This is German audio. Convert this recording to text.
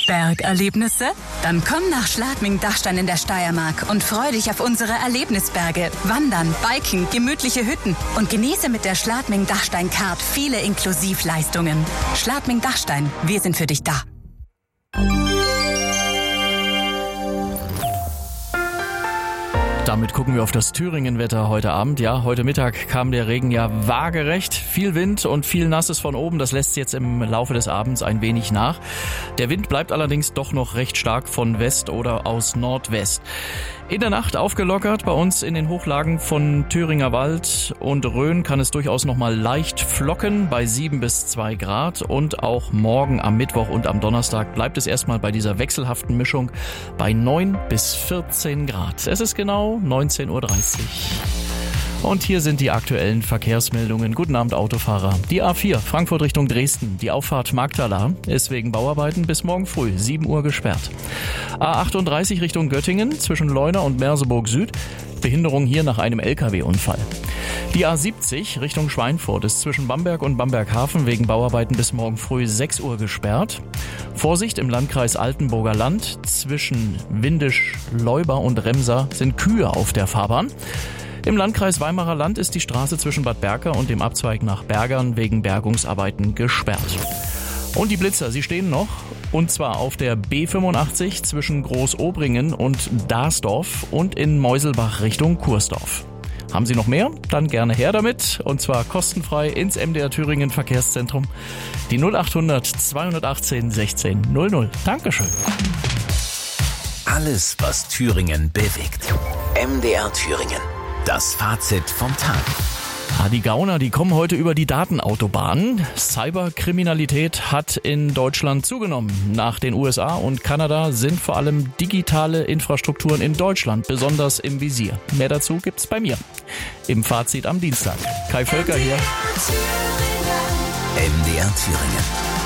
Bergerlebnisse? Dann komm nach Schladming-Dachstein in der Steiermark und freu dich auf unsere Erlebnisberge, Wandern, Biken, gemütliche Hütten und genieße mit der Schladming-Dachstein-Card viele Inklusivleistungen. Schladming-Dachstein, wir sind für dich da. Damit gucken wir auf das Thüringen-Wetter heute Abend. Ja, heute Mittag kam der Regen ja waagerecht. Viel Wind und viel Nasses von oben. Das lässt jetzt im Laufe des Abends ein wenig nach. Der Wind bleibt allerdings doch noch recht stark von West oder aus Nordwest. In der Nacht aufgelockert. Bei uns in den Hochlagen von Thüringer Wald und Rhön kann es durchaus noch mal leicht flocken bei 7 bis 2 Grad. Und auch morgen am Mittwoch und am Donnerstag bleibt es erstmal bei dieser wechselhaften Mischung bei 9 bis 14 Grad. Es ist genau 19:30 Uhr. Und hier sind die aktuellen Verkehrsmeldungen. Guten Abend, Autofahrer. Die A4 Frankfurt Richtung Dresden. Die Auffahrt Magdala ist wegen Bauarbeiten bis morgen früh 7 Uhr gesperrt. A38 Richtung Göttingen zwischen Leuna und Merseburg Süd. Behinderung hier nach einem LKW-Unfall. Die A70 Richtung Schweinfurt ist zwischen Bamberg und Bamberghafen wegen Bauarbeiten bis morgen früh 6 Uhr gesperrt. Vorsicht im Landkreis Altenburger Land. Zwischen Windisch, Leuba und Remsa sind Kühe auf der Fahrbahn. Im Landkreis Weimarer Land ist die Straße zwischen Bad Berka und dem Abzweig nach Bergern wegen Bergungsarbeiten gesperrt. Und die Blitzer, sie stehen noch, und zwar auf der B85 zwischen Großobringen und Dasdorf und in Meuselbach Richtung Kursdorf. Haben Sie noch mehr? Dann gerne her damit, und zwar kostenfrei ins MDR Thüringen Verkehrszentrum. Die 0800 218 16 00. Dankeschön. Alles, was Thüringen bewegt. MDR Thüringen. Das Fazit vom Tag. Die Gauner, die kommen heute über die Datenautobahn. Cyberkriminalität hat in Deutschland zugenommen. Nach den USA und Kanada sind vor allem digitale Infrastrukturen in Deutschland besonders im Visier. Mehr dazu gibt's bei mir im Fazit am Dienstag. Kai Völker hier. MDR Thüringen.